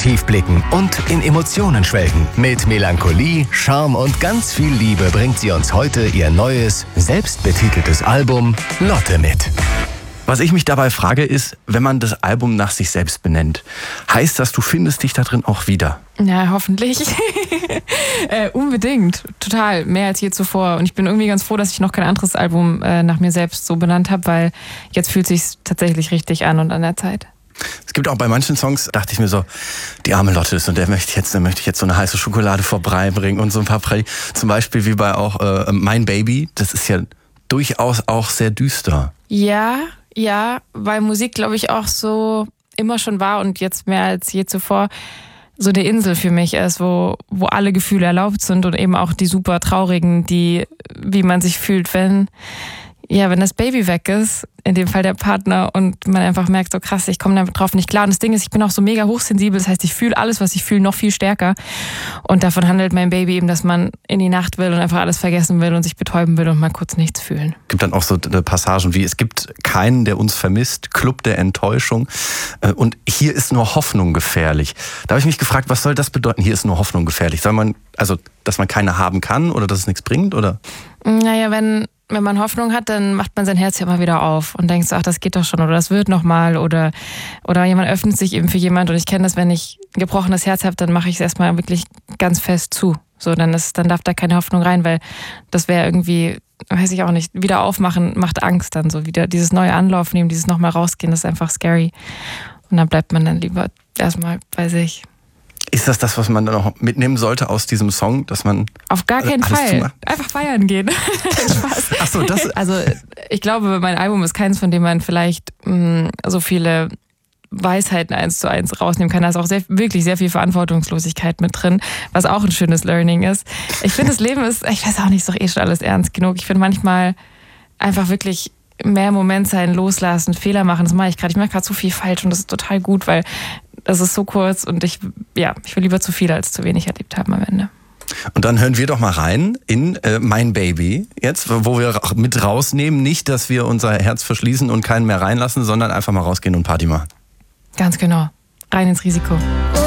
tief blicken und in Emotionen schwelgen. Mit Melancholie, Charme und ganz viel Liebe bringt sie uns heute ihr neues, selbstbetiteltes Album Lotte mit. Was ich mich dabei frage ist, wenn man das Album nach sich selbst benennt, heißt das, du findest dich da drin auch wieder? Ja, hoffentlich. Unbedingt. Total. Mehr als je zuvor. Und ich bin irgendwie ganz froh, dass ich noch kein anderes Album nach mir selbst so benannt habe, weil jetzt fühlt es sich tatsächlich richtig an und an der Zeit. Es gibt auch bei manchen Songs, dachte ich mir so, die arme Lotte ist und der möchte ich jetzt so eine heiße Schokolade vorbeibringen und so ein paar zum Beispiel wie bei auch Mein Baby, das ist ja durchaus auch sehr düster. Ja, weil Musik, glaube ich, auch so immer schon war und jetzt mehr als je zuvor so eine Insel für mich ist, wo alle Gefühle erlaubt sind und eben auch die super traurigen, wie man sich fühlt, wenn das Baby weg ist, in dem Fall der Partner, und man einfach merkt, so krass, ich komme da drauf nicht klar. Und das Ding ist, ich bin auch so mega hochsensibel, das heißt, ich fühle alles, was ich fühle, noch viel stärker. Und davon handelt Mein Baby eben, dass man in die Nacht will und einfach alles vergessen will und sich betäuben will und mal kurz nichts fühlen. Es gibt dann auch so Passagen wie, es gibt keinen, der uns vermisst, Club der Enttäuschung. Und hier ist nur Hoffnung gefährlich. Da habe ich mich gefragt, was soll das bedeuten? Hier ist nur Hoffnung gefährlich. Soll man, dass man keine haben kann oder dass es nichts bringt, oder? Naja, wenn man Hoffnung hat, dann macht man sein Herz ja immer wieder auf und denkt so, ach, das geht doch schon oder das wird noch mal oder jemand öffnet sich eben für jemand, und ich kenne das, wenn ich ein gebrochenes Herz habe, dann mache ich es erstmal wirklich ganz fest zu. So, dann darf da keine Hoffnung rein, weil das wäre irgendwie, weiß ich auch nicht, wieder aufmachen macht Angst dann so, wieder dieses neue Anlauf nehmen, dieses nochmal rausgehen, das ist einfach scary. Und dann bleibt man dann lieber erstmal bei sich. Ist das, was man dann auch mitnehmen sollte aus diesem Song, dass man... Auf gar keinen Fall. Einfach feiern gehen. Spaß. Ach so, das... Also ich glaube, mein Album ist keins, von dem man vielleicht so viele Weisheiten 1:1 rausnehmen kann. Da ist auch wirklich sehr viel Verantwortungslosigkeit mit drin, was auch ein schönes Learning ist. Ich finde, das Leben ist, ich weiß auch nicht, ist doch schon alles ernst genug. Ich finde manchmal einfach wirklich mehr im Moment sein, loslassen, Fehler machen, das mache ich gerade. Ich mache gerade so viel falsch und das ist total gut, weil das ist so kurz und ich will lieber zu viel als zu wenig erlebt haben am Ende. Und dann hören wir doch mal rein in Mein Baby jetzt, wo wir mit rausnehmen, nicht, dass wir unser Herz verschließen und keinen mehr reinlassen, sondern einfach mal rausgehen und Party machen. Ganz genau. Rein ins Risiko.